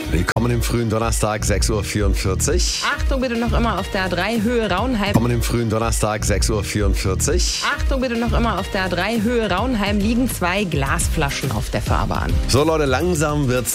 Willkommen im frühen Donnerstag, 6.44 Uhr. Achtung bitte noch immer auf der A3 Höhe Raunheim. Willkommen im frühen Donnerstag, 6.44 Uhr. Achtung bitte noch immer auf der A3 Höhe Raunheim liegen 2 Glasflaschen auf der Fahrbahn. So Leute, langsam wird's